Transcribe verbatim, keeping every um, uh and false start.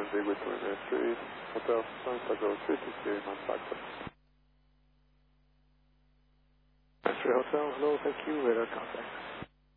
seven, big with Marina Street, Hotel Sunset Road, fifty-three, Manhattan. Astro Hotel, hello, thank you, radar contact.